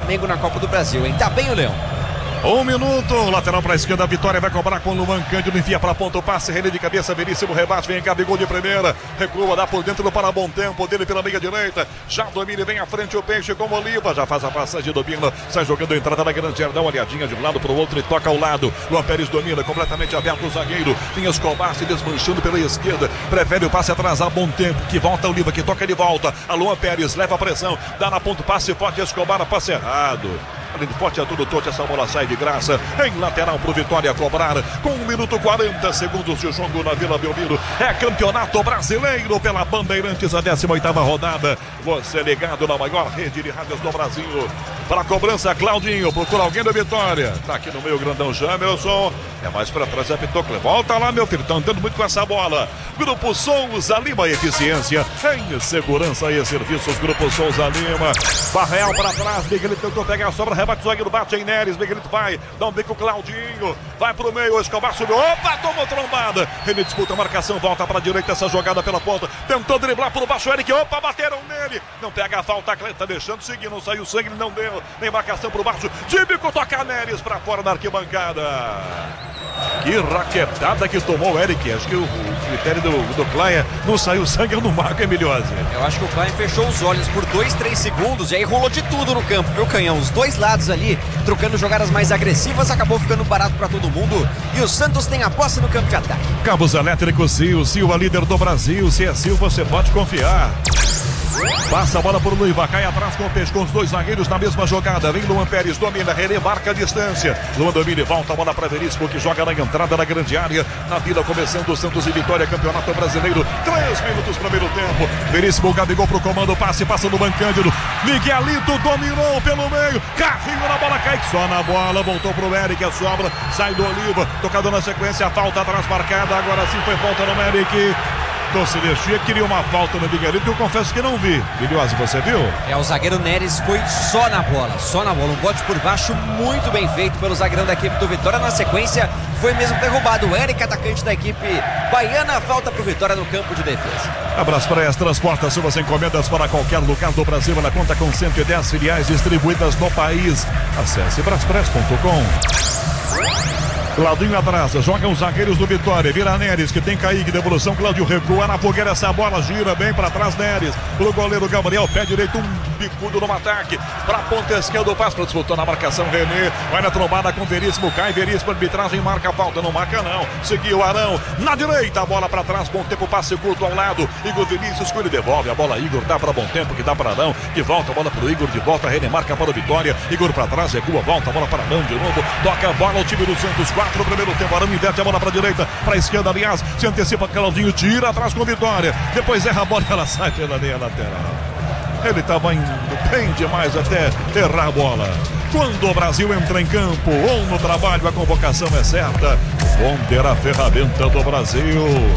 Flamengo na Copa do Brasil, hein? Tá bem o Leão. 1 minuto, lateral para a esquerda, a Vitória vai cobrar com o Luan Cândido, envia para a ponta o passe, René de cabeça, Veríssimo, rebate, vem cá, Gabigol de primeira, recua, dá por dentro para bom tempo, dele pela meia direita, já domina e vem à frente o Peixe com o Oliva, já faz a passagem, domina, sai jogando a entrada na grande área, dá uma olhadinha de um lado para o outro e toca ao lado, Luan Pérez domina, completamente aberto o zagueiro, tem Escobar se desmanchando pela esquerda, prefere o passe atrasar, bom tempo, que volta o Oliva, que toca de volta, a Luan Pérez leva a pressão, dá na ponta, passe forte, Escobar, passe errado. Além de forte, é tudo torto, essa bola sai de graça. Em lateral pro Vitória cobrar. Com 1 minuto e 40 segundos de jogo na Vila Belmiro. É campeonato brasileiro pela Bandeirantes, a 18ª rodada. Você ligado na maior rede de rádios do Brasil. Para a cobrança, Claudinho. Procura alguém da Vitória. Tá aqui no meio, grandão Jamerson. É mais para trás, é Pitocle. Volta lá, meu filho. Tá andando muito com essa bola. Grupo Souza Lima Eficiência. Em segurança e serviços. Grupo Souza Lima. Barreal para trás. Miguelito tentou pegar a sobra. Rebate o zagueiro, bate em Neres. Miguelito vai. Dá um bico, Claudinho. Vai pro meio. Escobar subiu. Opa, tomou trombada. Ele disputa a marcação. Volta para a direita. Essa jogada pela ponta. Tentou driblar por baixo. Eric. Opa, bateram nele. Não pega a falta. Tá deixando seguir. Não saiu sangue. Não deu. Nem marcação por baixo. De bico, toca Neres para fora da arquibancada. Que raquetada que tomou o Eric. Acho que o critério do Klein não saiu sangue no Marco Emiliose. Eu acho que o Klein fechou os olhos por 2, 3 segundos e aí rolou de tudo no campo, viu, Canhão? Os dois lados ali, trocando jogadas mais agressivas, acabou ficando barato pra todo mundo. E o Santos tem a posse no campo de ataque. Cabos elétricos Sil, Sil, a líder do Brasil. Se é Sil, você pode confiar. Passa a bola por Luiva, cai atrás com o Peixe, com os dois zagueiros na mesma jogada. Vem Luan Pérez, domina, René marca a distância. Luan domina e volta a bola para Veríssimo, que joga na entrada da grande área. Na Vila, começando o Santos e Vitória, Campeonato Brasileiro. 3 minutos primeiro tempo. Veríssimo, Gabigol pro comando, passe, passa no Luan Cândido. Miguelito dominou pelo meio. Carrinho na bola, cai só na bola. Voltou pro Eric, a sobra, sai do Oliva. Tocado na sequência, a falta atrás marcada. Agora sim foi falta no Eric. Torcedor queria uma falta no Miguelito, que eu confesso que não vi. Bilioso, você viu? O zagueiro Neres foi só na bola. Um bote por baixo muito bem feito pelo zagueirão da equipe do Vitória. Na sequência, foi mesmo derrubado. O Eric, atacante da equipe baiana, falta pro Vitória no campo de defesa. Abraço para as transportas, suas encomendas para qualquer lugar do Brasil. Ela conta com 110 filiais distribuídas no país. Acesse braspress.com. Claudinho atrás, jogam os zagueiros do Vitória, vira Neres, que tem Kaique, devolução, Cláudio recua na fogueira, essa bola gira bem para trás, Neres, pro goleiro Gabriel, pé direito, bicudo no ataque, pra ponta esquerda, o passo, disputou na marcação, René, vai na trombada com Veríssimo, cai Veríssimo, arbitragem, marca a falta, não marca não, seguiu Arão, na direita, a bola pra trás, bom tempo, passe curto ao lado, Igor Vinícius, que ele devolve a bola, Igor dá pra bom tempo, que dá pra Arão, que volta a bola pro Igor, de volta, René marca para o Vitória, Igor pra trás, recua, volta a bola para Arão de novo, toca a bola ao time do Santos, 4 no primeiro tempo, Arão inverte a bola pra direita, pra esquerda, aliás, se antecipa, Claudinho, tira atrás com Vitória, depois erra a bola e ela sai pela linha lateral. Ele estava indo bem demais até errar a bola. Quando o Brasil entra em campo ou no trabalho, a convocação é certa. Ponder, a ferramenta do Brasil.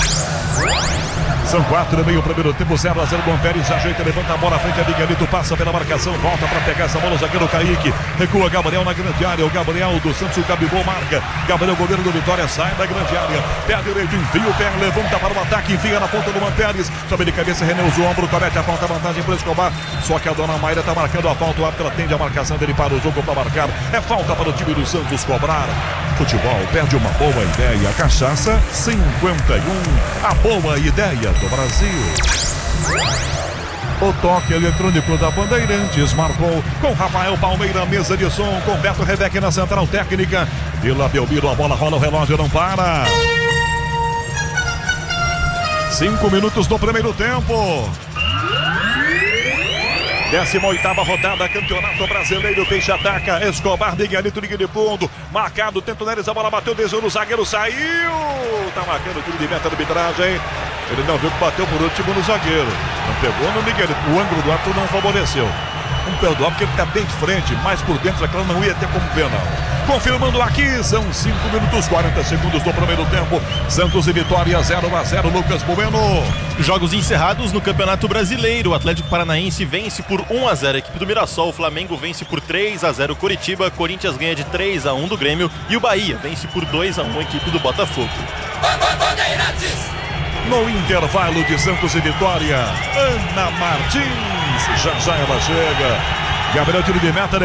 São 4,5 primeiro tempo, 0-0. Luan Pérez ajeita, levanta a bola à frente, a Miguelito passa pela marcação, volta para pegar essa bola, o zagueiro Kaique, recua Gabriel na grande área, o Gabriel do Santos, o Gabigol marca, Gabriel, goleiro do Vitória, sai da grande área, pé direito, enfia o pé, levanta para o ataque, enfia na ponta do Luan Pérez, sobe de cabeça, René usa o ombro, comete a falta, vantagem para o Escobar, só que a dona Mayra está marcando a falta, o árbitro atende a marcação dele para o jogo para marcar, é falta para o time do Santos cobrar. Futebol perde uma boa ideia, Cachaça 51, a boa ideia do Brasil. O toque eletrônico da Bandeirantes marcou com Rafael Palmeira, mesa de som, com Beto Rebeque na central técnica. Vila Belmiro, a bola rola, o relógio não para. 5 minutos do primeiro tempo. 18ª rodada, Campeonato Brasileiro, Peixe ataca, Escobar, Miguelito, liga de fundo, marcado, tenta o Neres, a bola bateu, desceu no zagueiro, saiu, tá marcando o tiro de meta de arbitragem, ele não viu que bateu por último no zagueiro, não pegou no Miguelito, o ângulo do árbitro não favoreceu, vamos perdoar porque ele tá bem de frente, mais por dentro, aquela não ia ter como penal. Confirmando aqui, são 5 minutos 40 segundos do primeiro tempo. Santos e Vitória 0-0, Lucas Bueno. Jogos encerrados no Campeonato Brasileiro. O Atlético Paranaense vence por 1-0 a equipe do Mirassol. O Flamengo vence por 3-0 o Coritiba. Corinthians ganha de 3-1 do Grêmio. E o Bahia vence por 2-1 a equipe do Botafogo. No intervalo de Santos e Vitória, Ana Martins. Já ela chega. Gabriel, tiro de meta.